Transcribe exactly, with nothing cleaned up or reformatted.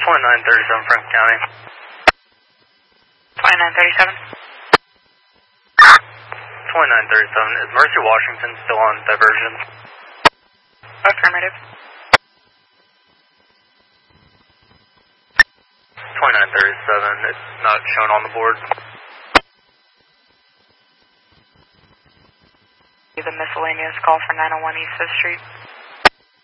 twenty-nine thirty-seven Franklin County. twenty-nine thirty-seven? twenty-nine thirty-seven. Is Mercy Washington still on diversion? Affirmative. twenty-nine thirty-seven. It's not shown on the board. The miscellaneous call for nine oh one East fifth Street.